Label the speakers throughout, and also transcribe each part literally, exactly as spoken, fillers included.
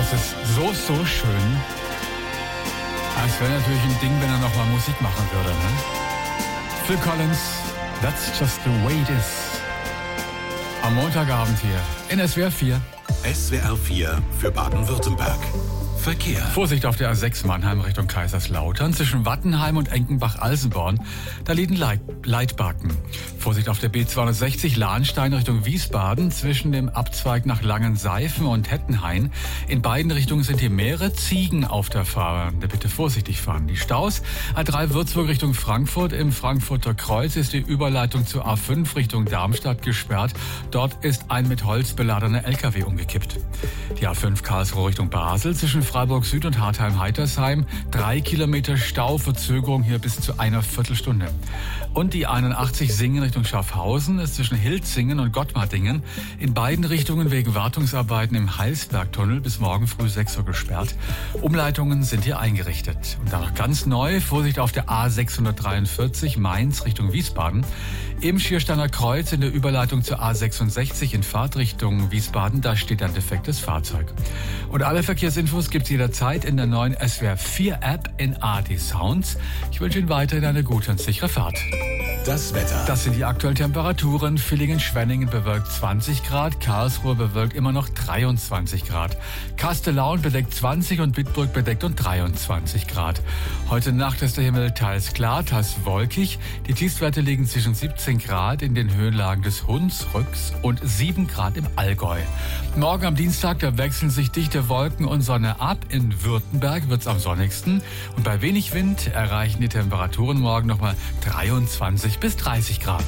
Speaker 1: das ist so, so schön. Es wäre natürlich ein Ding, wenn er nochmal Musik machen würde. Ne? Phil Collins, That's Just the Way It Is. Am Montagabend hier in S W R vier.
Speaker 2: S W R vier für Baden-Württemberg. Verkehr.
Speaker 1: Vorsicht auf der A sechs Mannheim Richtung Kaiserslautern zwischen Wattenheim und Enkenbach-Alsenborn. Da liegen Leit- Leitbacken. Vorsicht auf der B zweihundertsechzig Lahnstein Richtung Wiesbaden zwischen dem Abzweig nach Langenseifen und Hettenhain. In beiden Richtungen sind hier mehrere Ziegen auf der Fahrbahn. Bitte vorsichtig fahren. Die Staus. A drei Würzburg Richtung Frankfurt. Im Frankfurter Kreuz ist die Überleitung zur A fünf Richtung Darmstadt gesperrt. Dort ist ein mit Holz beladener L K W umgekippt. Die A fünf Karlsruhe Richtung Basel zwischen Freiburg Süd und Hartheim-Heitersheim. Drei Kilometer Stau, Verzögerung hier bis zu einer Viertelstunde. Und die einundachtzig Singen Richtung Schaffhausen ist zwischen Hilzingen und Gottmardingen in beiden Richtungen wegen Wartungsarbeiten im Heilsbergtunnel bis morgen früh sechs Uhr gesperrt. Umleitungen sind hier eingerichtet. Und dann noch ganz neu, Vorsicht auf der A sechshundertdreiundvierzig Mainz Richtung Wiesbaden. Im Schiersteiner Kreuz in der Überleitung zur A sechsundsechzig in Fahrtrichtung Wiesbaden, da steht ein defektes Fahrzeug. Und alle Verkehrsinfos gibt's jederzeit in der neuen S W R vier App in A R D Sounds. Ich wünsche Ihnen weiterhin eine gute und sichere Fahrt.
Speaker 2: Das Wetter.
Speaker 1: Das sind die aktuellen Temperaturen. Villingen-Schwenningen bewölkt zwanzig Grad, Karlsruhe bewölkt immer noch dreiundzwanzig Grad. Kastellaun bedeckt zwanzig und Bitburg bedeckt und dreiundzwanzig Grad. Heute Nacht ist der Himmel teils klar, teils wolkig. Die Tiefstwerte liegen zwischen siebzehn Grad in den Höhenlagen des Hunsrücks und sieben Grad im Allgäu. Morgen am Dienstag, da wechseln sich dichte Wolken und Sonne ab. In Württemberg wird's am sonnigsten. Und bei wenig Wind erreichen die Temperaturen morgen nochmal dreiundzwanzig bis dreißig Grad.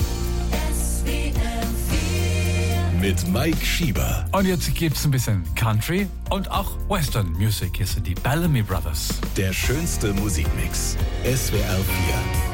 Speaker 2: Mit Mike Schieber.
Speaker 1: Und jetzt gibt's ein bisschen Country und auch Western Music. Hier sind die Bellamy Brothers.
Speaker 2: Der schönste Musikmix. S W R vier.